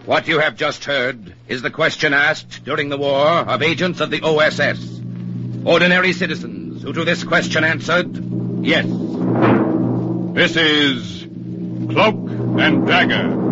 What you have just heard is the question asked during the war of agents of the OSS. Ordinary citizens who to this question answered, yes. This is Cloak and Dagger.